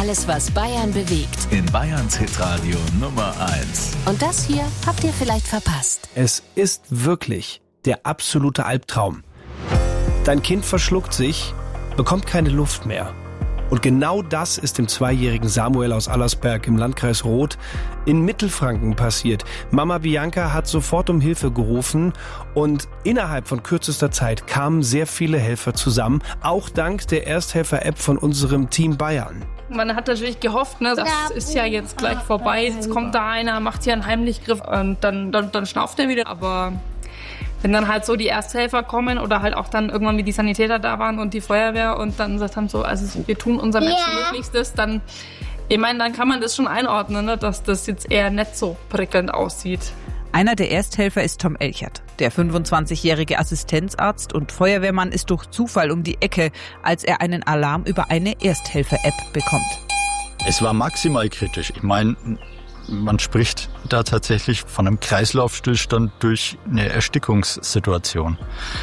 Alles, was Bayern bewegt. In Bayerns Hitradio Nummer 1. Und das hier habt ihr vielleicht verpasst. Es ist wirklich der absolute Albtraum. Dein Kind verschluckt sich, bekommt keine Luft mehr. Und genau das ist dem 2-jährigen Samuel aus Allersberg im Landkreis Roth in Mittelfranken passiert. Mama Bianca hat sofort um Hilfe gerufen und innerhalb von kürzester Zeit kamen sehr viele Helfer zusammen, auch dank der Ersthelfer-App von unserem Team Bayern. Man hat natürlich gehofft, das ist ja jetzt gleich vorbei, jetzt kommt da einer, macht hier einen Heimlichgriff und dann schnauft er wieder, aber... Wenn dann halt so die Ersthelfer kommen oder halt auch dann irgendwann wie die Sanitäter da waren und die Feuerwehr und dann gesagt haben, so, also wir tun unser Bestmöglichstes, dann, ich meine, dann kann man das schon einordnen, ne, dass das jetzt eher nicht so prickelnd aussieht. Einer der Ersthelfer ist Tom Elchert. Der 25-jährige Assistenzarzt und Feuerwehrmann ist durch Zufall um die Ecke, als er einen Alarm über eine Ersthelfer-App bekommt. Es war maximal kritisch. Ich meine, man spricht da tatsächlich von einem Kreislaufstillstand durch eine Erstickungssituation.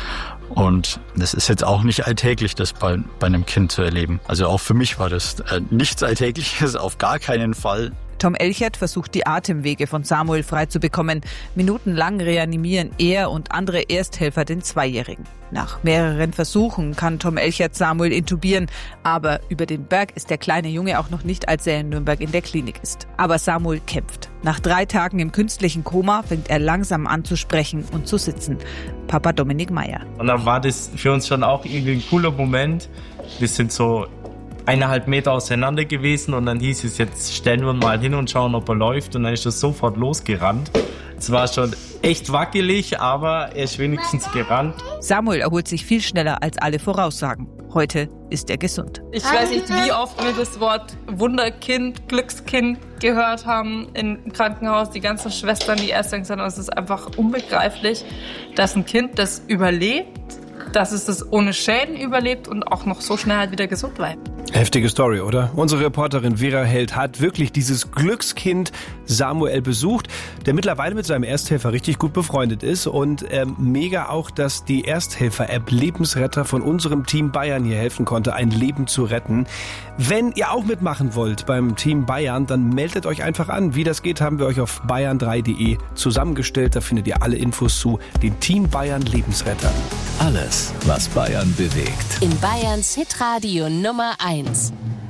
Und das ist jetzt auch nicht alltäglich, das bei einem Kind zu erleben. Also auch für mich war das nichts Alltägliches, auf gar keinen Fall. Tom Elchert versucht, die Atemwege von Samuel frei zu bekommen. Minutenlang reanimieren er und andere Ersthelfer den 2-Jährigen. Nach mehreren Versuchen kann Tom Elchert Samuel intubieren. Aber über den Berg ist der kleine Junge auch noch nicht, als er in Nürnberg in der Klinik ist. Aber Samuel kämpft. Nach 3 Tagen im künstlichen Koma fängt er langsam an zu sprechen und zu sitzen. Papa Dominik Meyer. Und dann war das für uns schon auch irgendwie ein cooler Moment. Wir sind so 1,5 Meter auseinander gewesen und dann hieß es, jetzt stellen wir mal hin und schauen, ob er läuft, und dann ist er sofort losgerannt. Es war schon echt wackelig, aber er ist wenigstens gerannt. Samuel erholt sich viel schneller als alle Voraussagen. Heute ist er gesund. Ich weiß nicht, wie oft wir das Wort Wunderkind, Glückskind gehört haben im Krankenhaus. Die ganzen Schwestern, die Ärzte, es ist einfach unbegreiflich, dass ein Kind das überlebt, dass es das ohne Schäden überlebt und auch noch so schnell halt wieder gesund bleibt. Heftige Story, oder? Unsere Reporterin Vera Held hat wirklich dieses Glückskind Samuel besucht, der mittlerweile mit seinem Ersthelfer richtig gut befreundet ist. Und mega auch, dass die Ersthelfer-App Lebensretter von unserem Team Bayern hier helfen konnte, ein Leben zu retten. Wenn ihr auch mitmachen wollt beim Team Bayern, dann meldet euch einfach an. Wie das geht, haben wir euch auf bayern3.de zusammengestellt. Da findet ihr alle Infos zu den Team Bayern Lebensrettern. Alles, was Bayern bewegt. In Bayerns Hitradio Nummer 1.